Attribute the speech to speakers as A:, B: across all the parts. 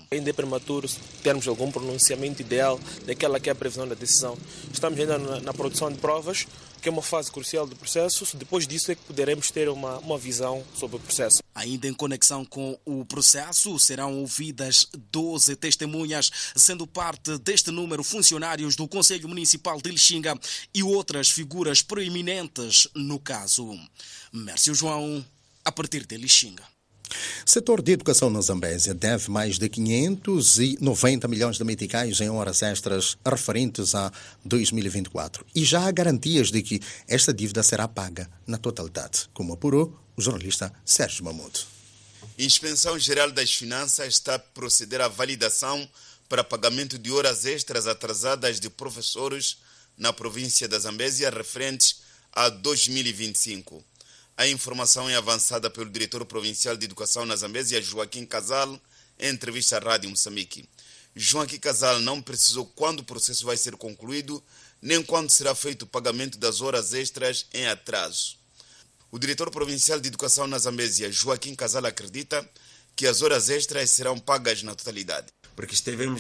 A: Ainda é prematuro termos algum pronunciamento ideal daquela que é a previsão da decisão. Estamos ainda na produção de provas, que é uma fase crucial do processo. Depois disso é que poderemos ter uma visão sobre o processo.
B: Ainda em conexão com o processo, serão ouvidas 12 testemunhas, sendo parte deste número funcionários do Conselho Municipal de Lixinga e outras figuras proeminentes no caso. Mércio João, a partir de Lixinga.
C: Setor de educação na Zambésia deve mais de 590 milhões de meticais em horas extras referentes a 2024. E já há garantias de que esta dívida será paga na totalidade, como apurou o jornalista Sérgio Mamudo.
D: A Inspeção Geral das Finanças está a proceder à validação para pagamento de horas extras atrasadas de professores na província da Zambésia referentes a 2025. A informação é avançada pelo diretor provincial de Educação na Zambésia, Joaquim Casal, em entrevista à Rádio Moçambique. Joaquim Casal não precisou quando o processo vai ser concluído, nem quando será feito o pagamento das horas extras em atraso. O diretor provincial de Educação na Zambésia, Joaquim Casal, acredita que as horas extras serão pagas na totalidade.
E: Porque estivemos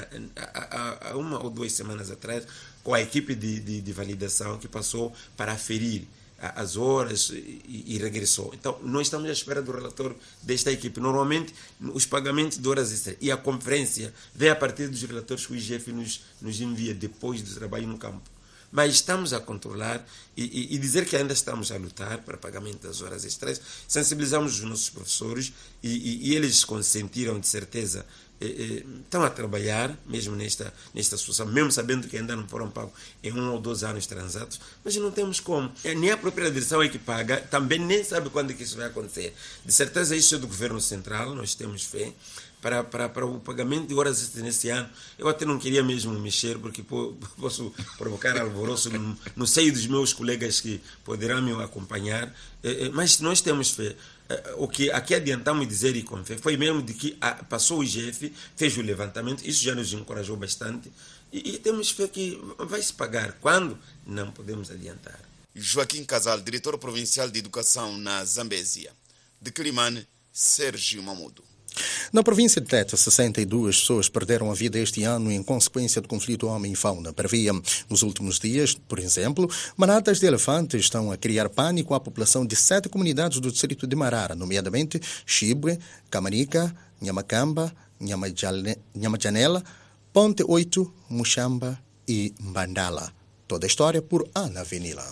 E: há 1 ou 2 semanas atrás com a equipe de validação que passou para aferir as horas e regressou. Então, nós estamos à espera do relatório desta equipe. Normalmente, os pagamentos de horas extras e a conferência vem a partir dos relatórios que o IGF nos envia depois do trabalho no campo. Mas estamos a controlar e dizer que ainda estamos a lutar para pagamento das horas extras. Sensibilizamos os nossos professores e eles consentiram, de certeza, estão a trabalhar mesmo nesta situação, mesmo sabendo que ainda não foram pagos em 1 ou 2 anos transatos, mas não temos como. Nem a própria direção é que paga, também nem sabe quando é que isso vai acontecer. De certeza isso é do Governo Central, nós temos fé para o pagamento de horas extras nesse ano. Eu até não queria mesmo mexer, porque posso provocar alvoroço no seio dos meus colegas que poderão me acompanhar, mas nós temos fé. O que aqui adiantamos dizer e com fé foi mesmo de que passou o IGF, fez o levantamento, isso já nos encorajou bastante e temos fé que vai se pagar. Quando? Não podemos adiantar.
D: Joaquim Casal, diretor provincial de Educação na Zambésia. De Quilimane, Sérgio Mamudo.
C: Na província de Tete, 62 pessoas perderam a vida este ano em consequência do conflito homem e fauna. Previa nos últimos dias, por exemplo, manadas de elefantes estão a criar pânico à população de 7 comunidades do distrito de Marara, nomeadamente Chibwe, Camanica, Nhamacamba, Nhamajanela, Ponte 8, Muxamba e Mbandala. Toda a história por Ana Venila.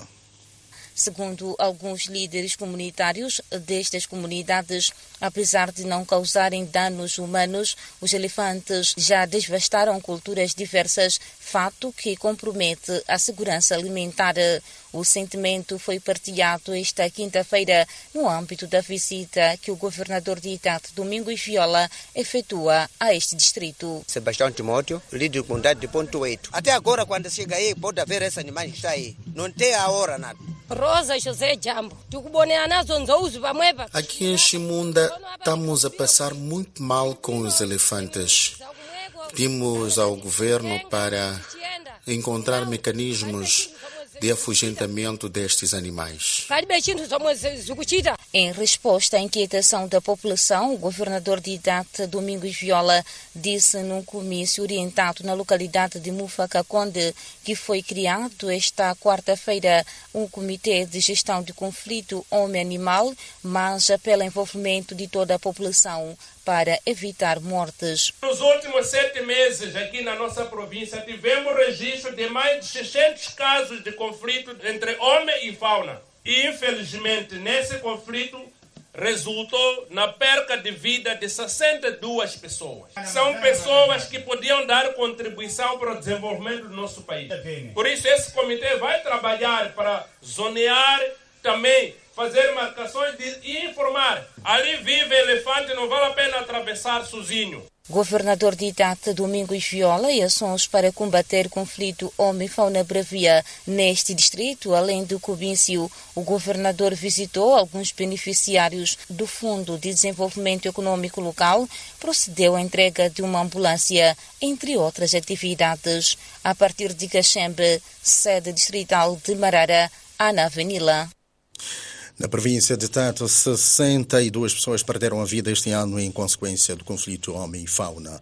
F: Segundo alguns líderes comunitários destas comunidades, apesar de não causarem danos humanos, os elefantes já devastaram culturas diversas, fato que compromete a segurança alimentar. O sentimento foi partilhado esta quinta-feira no âmbito da visita que o governador de Itata, Domingos Viola, efetua a este distrito.
G: Sebastião Timóteo, líder da comunidade de Ponto 8. Até agora, quando chega aí, pode haver esses animais que estão aí. Não tem a hora nada.
H: Rosa José Jambo.
I: Aqui em Chimunda estamos a passar muito mal com os elefantes. Pedimos ao governo para encontrar mecanismos de afugentamento destes animais.
F: Em resposta à inquietação da população, o governador de Itata, Domingos Viola, disse num comício orientado na localidade de Mufacaconde que foi criado esta quarta-feira um comitê de gestão de conflito homem-animal, mas apela envolvimento de toda a população para evitar mortes.
J: Nos últimos 7 meses aqui na nossa província tivemos registro de mais de 600 casos de conflito entre homem e fauna. E infelizmente nesse conflito resultou na perca de vida de 62 pessoas. São pessoas que podiam dar contribuição para o desenvolvimento do nosso país. Por isso esse comitê vai trabalhar para zonear, também fazer marcações e informar. Ali vive elefante, não vale a pena atravessar sozinho.
F: Governador de Itata, Domingos Viola, e ações para combater o conflito homem-fauna bravia neste distrito. Além do comício, o governador visitou alguns beneficiários do Fundo de Desenvolvimento Econômico Local, procedeu à entrega de uma ambulância, entre outras atividades. A partir de Caxembe, sede distrital de Marara, Ana Venila.
C: Na província de Tete, 62 pessoas perderam a vida este ano em consequência do conflito homem e fauna.